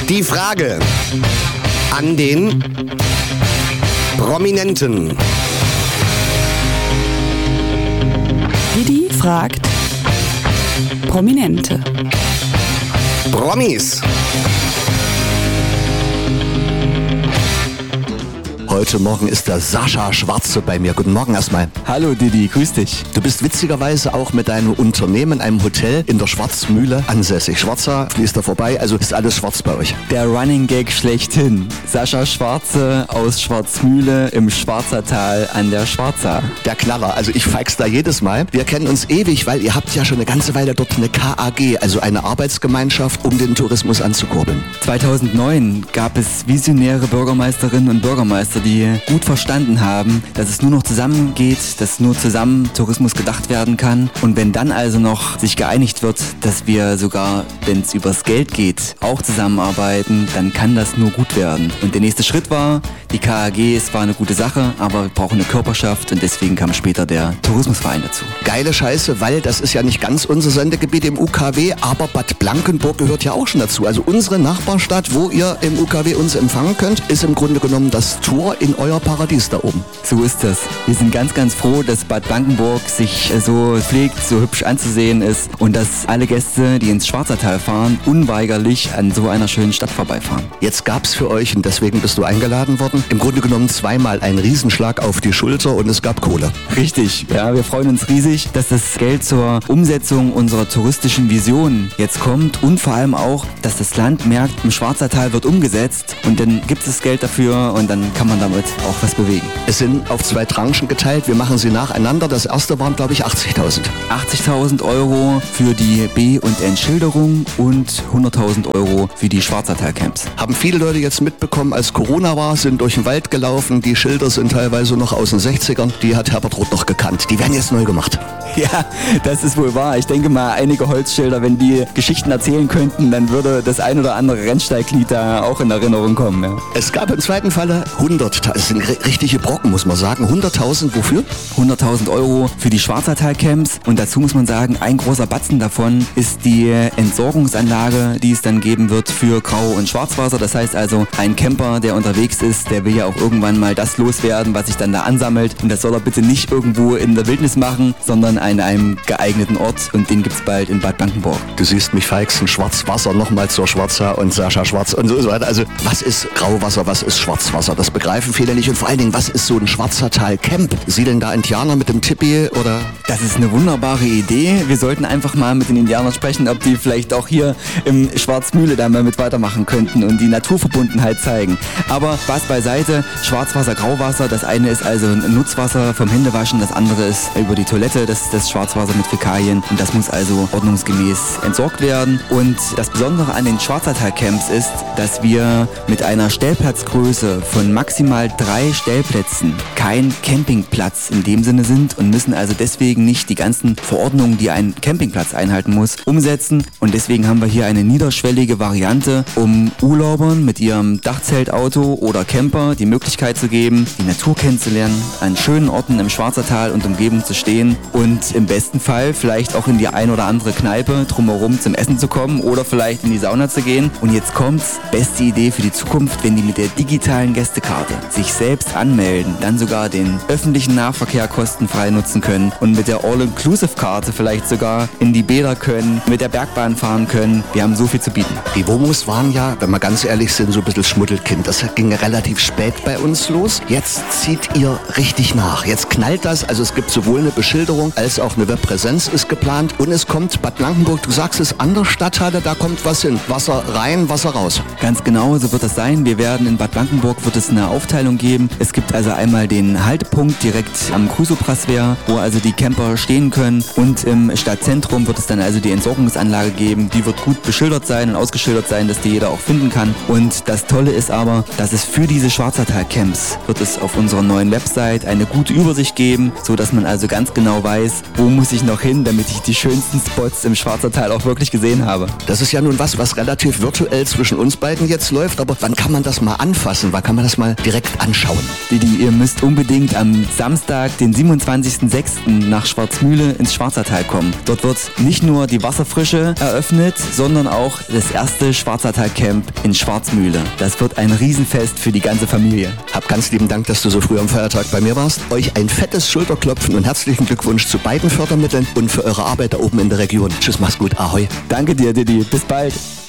Die Frage an den Prominenten. Didi fragt Prominente. Promis. Heute Morgen ist der Sascha Schwarze bei mir. Guten Morgen erstmal. Hallo Didi, grüß dich. Du bist witzigerweise auch mit deinem Unternehmen, einem Hotel in der Schwarzmühle ansässig. Schwarzer fließt da vorbei, also ist alles schwarz bei euch. Der Running Gag schlechthin. Sascha Schwarze aus Schwarzmühle im Schwarzertal an der Schwarza. Der Knaller, also ich feix's da jedes Mal. Wir kennen uns ewig, weil ihr habt ja schon eine ganze Weile dort eine KAG, also eine Arbeitsgemeinschaft, um den Tourismus anzukurbeln. 2009 gab es visionäre Bürgermeisterinnen und Bürgermeister, die gut verstanden haben, dass es nur noch zusammen geht, dass nur zusammen Tourismus gedacht werden kann. Und wenn dann also noch sich geeinigt wird, dass wir sogar, wenn es übers Geld geht, auch zusammenarbeiten, dann kann das nur gut werden. Und der nächste Schritt war, die KAG, es war eine gute Sache, aber wir brauchen eine Körperschaft und deswegen kam später der Tourismusverein dazu. Geile Scheiße, weil das ist ja nicht ganz unser Sendegebiet im UKW, aber Bad Blankenburg gehört ja auch schon dazu. Also unsere Nachbarstadt, wo ihr im UKW uns empfangen könnt, ist im Grunde genommen das Tor in euer Paradies da oben. So ist das. Wir sind ganz, ganz froh, dass Bad Blankenburg sich so pflegt, so hübsch anzusehen ist und dass alle Gäste, die ins Schwarzertal fahren, unweigerlich an so einer schönen Stadt vorbeifahren. Jetzt gab's für euch, und deswegen bist du eingeladen worden, im Grunde genommen zweimal einen Riesenschlag auf die Schulter und es gab Kohle. Richtig, ja, wir freuen uns riesig, dass das Geld zur Umsetzung unserer touristischen Vision jetzt kommt und vor allem auch, dass das Land merkt, im Schwarzertal wird umgesetzt und dann gibt es Geld dafür und dann kann man damit auch was bewegen. Es sind auf 2 Tranchen geteilt, wir machen sie nacheinander. Das erste waren, glaube ich, 80.000. 80.000 Euro für die B- und N-Schilderung und 100.000 Euro für die Schwarzertal-Camps. Haben viele Leute jetzt mitbekommen, als Corona war, sind durch den Wald gelaufen. Die Schilder sind teilweise noch aus den 60ern. Die hat Herbert Roth noch gekannt. Die werden jetzt neu gemacht. Ja, das ist wohl wahr. Ich denke mal, einige Holzschilder, wenn die Geschichten erzählen könnten, dann würde das ein oder andere Rennsteiglied da auch in Erinnerung kommen. Ja. Es gab im zweiten Falle 100.000, das sind richtige Brocken, muss man sagen. 100.000 wofür? 100.000 Euro für die Schwarzertal-Camps und dazu muss man sagen, ein großer Batzen davon ist die Entsorgungsanlage, die es dann geben wird für Grau- und Schwarzwasser. Das heißt also, ein Camper, der unterwegs ist, der will ja auch irgendwann mal das loswerden, was sich dann da ansammelt und das soll er bitte nicht irgendwo in der Wildnis machen, sondern an einem geeigneten Ort und den gibt's bald in Bad Blankenburg. Du siehst mich feixen, Schwarzwasser, nochmal zur Schwarza und Sascha Schwarz und so weiter. Also, was ist Grauwasser, was ist Schwarzwasser? Das begreifen viele nicht und vor allen Dingen, was ist so ein Schwarzertal-Camp? Siedeln da Indianer mit dem Tipi oder? Das ist eine wunderbare Idee. Wir sollten einfach mal mit den Indianern sprechen, ob die vielleicht auch hier im Schwarzmühle da mal mit weitermachen könnten und die Naturverbundenheit zeigen. Aber Spaß beiseite, Schwarzwasser, Grauwasser, das eine ist also Nutzwasser vom Händewaschen, das andere ist über die Toilette, das ist das Schwarzwasser mit Fäkalien und das muss also ordnungsgemäß entsorgt werden. Und das Besondere an den Schwarzertal-Camps ist, dass wir mit einer Stellplatzgröße von maximal 3 Stellplätzen kein Campingplatz in dem Sinne sind und müssen also deswegen nicht die ganzen Verordnungen, die ein Campingplatz einhalten muss, umsetzen. Und deswegen haben wir hier eine niederschwellige Variante, um Urlaubern mit ihrem Dachzeltauto oder Camper die Möglichkeit zu geben, die Natur kennenzulernen, an schönen Orten im Schwarzertal und Umgebung zu stehen und im besten Fall vielleicht auch in die ein oder andere Kneipe drumherum zum Essen zu kommen oder vielleicht in die Sauna zu gehen. Und jetzt kommt's, beste Idee für die Zukunft, wenn die mit der digitalen Gästekarte sich selbst anmelden, dann sogar den öffentlichen Nahverkehr kostenfrei nutzen können und mit der All-Inclusive-Karte vielleicht sogar in die Bäder können, mit der Bergbahn fahren können. Wir haben so viel zu bieten. Die Womos waren ja, wenn wir ganz ehrlich sind, so ein bisschen Schmuddelkind. Das ging relativ spät bei uns los. Jetzt zieht ihr richtig nach. Jetzt knallt das. Also es gibt sowohl eine Beschilderung als auch eine Webpräsenz ist geplant. Und es kommt Bad Blankenburg, du sagst es, an der Stadthalle, da kommt was hin. Wasser rein, Wasser raus. Ganz genau, so wird das sein. Wir werden in Bad Blankenburg, wird es eine Aufteilung geben. Es gibt also einmal den Haltepunkt direkt am Crusoe-Praswehr, wo also die Camper stehen können. Und im Stadtzentrum wird es dann also die Entsorgungsanlage geben. Die wird gut beschildert sein und ausgeschildert sein, dass die jeder auch finden kann. Und das Tolle ist aber, dass es für diese Schwarzertal-Camps wird es auf unserer neuen Website eine gute Übersicht geben, so dass man also ganz genau weiß, wo muss ich noch hin, damit ich die schönsten Spots im Schwarzertal auch wirklich gesehen habe. Das ist ja nun was relativ virtuell zwischen uns beiden jetzt läuft, aber wann kann man das mal anfassen? Wann kann man das mal direkt direkt anschauen. Didi, ihr müsst unbedingt am Samstag, den 27.06. nach Schwarzmühle ins Schwarzertal kommen. Dort wird nicht nur die Wasserfrische eröffnet, sondern auch das erste Schwarzertal-Camp in Schwarzmühle. Das wird ein Riesenfest für die ganze Familie. Hab ganz lieben Dank, dass du so früh am Feiertag bei mir warst. Euch ein fettes Schulterklopfen und herzlichen Glückwunsch zu beiden Fördermitteln und für eure Arbeit da oben in der Region. Tschüss, mach's gut, ahoi. Danke dir, Didi. Bis bald.